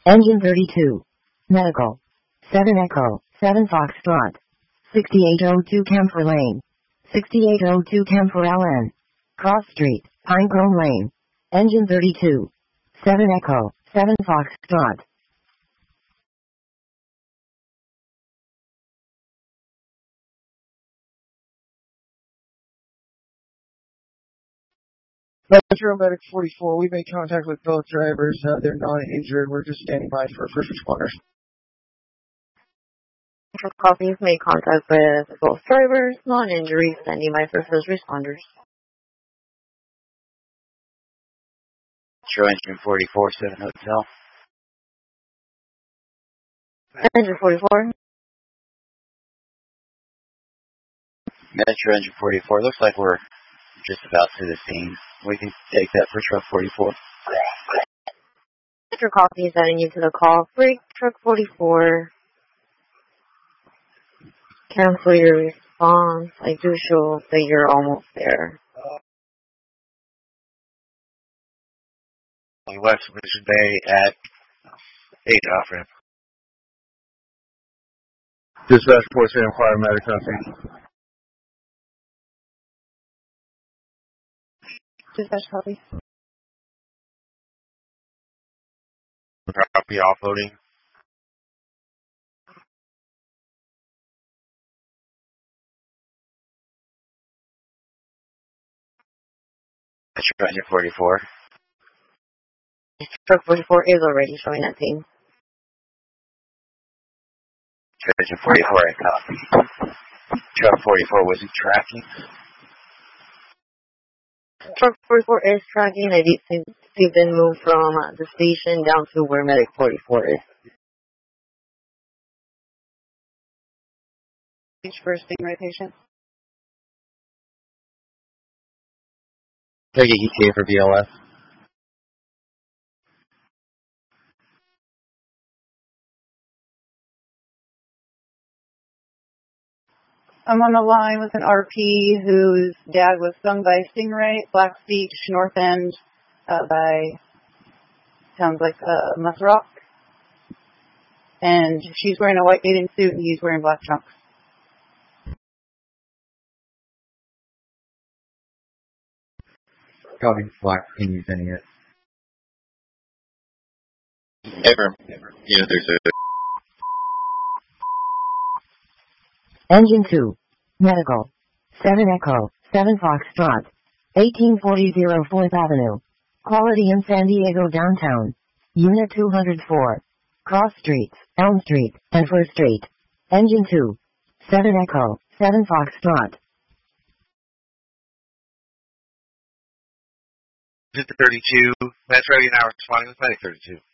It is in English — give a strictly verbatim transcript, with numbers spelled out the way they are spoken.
Engine thirty-two. Medical. seven Echo, seven Foxtrot. sixty-eight oh two Camphor Lane. sixty-eight oh two Camphor L N. Cross Street, Pinecone Lane. Engine thirty-two. seven Echo, seven Foxtrot. Metro Medic forty-four, we made contact with both drivers. Uh, they're not injured. We're just standing by for first responders. Copies made contact with both drivers, non-injury, standing by for first responders. Metro Engine forty-four, seven Hotel. Engine forty-four. Metro Engine forty-four, looks like we're just about to the scene. We can take that for truck forty-four. Metro copies adding you to the call. Break truck forty-four. Cancel your response. I do show that you're almost there. West Mission Bay at eight off ramp. Dispatch four seven Fire Medic Company. Dispatch copy. Copy offloading. Metro Engine forty-four. Truck forty-four is already showing that thing. Metro Engine forty-four, I copy. Truck forty-four wasn't tracking. Truck forty-four is tracking. I did see see them move from uh, the station down to where Medic forty-four is. Each first Stingray patient. Take a E T A for B L S. I'm on the line with an R P whose dad was stung by a stingray, Black Beach, North End, uh, by, sounds like uh, Musrock. And she's wearing a white bathing suit and he's wearing black trunks. Copy, Black, can use any of it. Ever. You know, there's a... Engine two. Medical. seven Echo, seven Foxtrot. eighteen forty fourth Avenue. Quality in San Diego downtown. Unit two oh four. Cross Streets, Elm Street, and First Street. Engine two. seven Echo, seven Foxtrot. thirty-two. Metro, you're now responding with Medic thirty-two.